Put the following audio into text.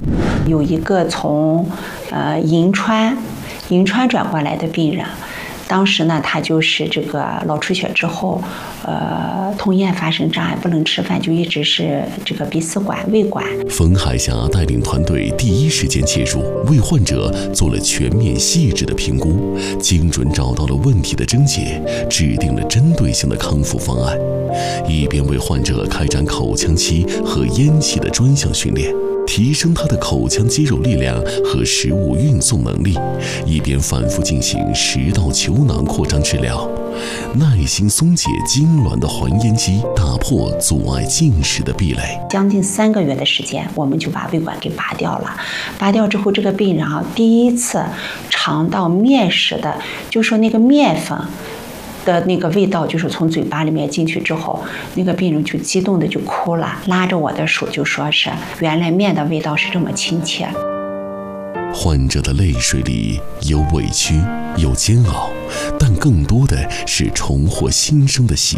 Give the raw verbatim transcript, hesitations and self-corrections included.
有一个从呃银川银川转过来的病人。当时呢，他就是这个脑出血之后，呃，吞咽发生障碍，不能吃饭，就一直是这个鼻饲管、胃管。 冯海霞带领团队第一时间介入，为患者做了全面细致的评估，精准找到了问题的症结，制定了针对性的康复方案，一边为患者开展口腔期和咽气的专项训练，提升他的口腔肌肉力量和食物运送能力，一边反复进行食道球囊扩张治疗，耐心松解痉挛的还咽肌，打破阻碍进食的壁垒。 将近三个月的时间，我们就把胃管给拔掉了。拔掉之后，这个病人啊，第一次尝到面食的，就说那个面粉的那个味道，就是从嘴巴里面进去之后，那个病人就激动的就哭了，拉着我的手就说是原来面的味道是这么亲切。 患者的泪水里有委屈，有煎熬，但更多的是重获新生的喜